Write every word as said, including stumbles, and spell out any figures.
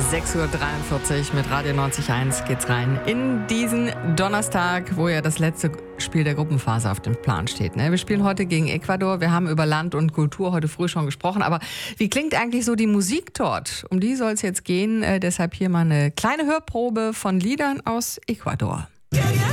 sechs Uhr dreiundvierzig mit Radio neunzig Komma eins geht's rein in diesen Donnerstag, wo ja das letzte Spiel der Gruppenphase auf dem Plan steht. Ne? Wir spielen heute gegen Ecuador. Wir haben über Land und Kultur heute früh schon gesprochen. Aber wie klingt eigentlich so die Musik dort? Um die soll es jetzt gehen. Äh, deshalb hier mal eine kleine Hörprobe von Liedern aus Ecuador. Yeah, yeah.